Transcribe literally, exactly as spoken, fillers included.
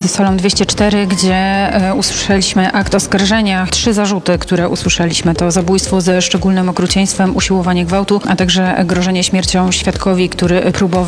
Solą dwieście cztery, gdzie e, usłyszeliśmy akt oskarżenia. Trzy zarzuty, które usłyszeliśmy, to zabójstwo ze szczególnym okrucieństwem, usiłowanie gwałtu, a także grożenie śmiercią świadkowi, który próbował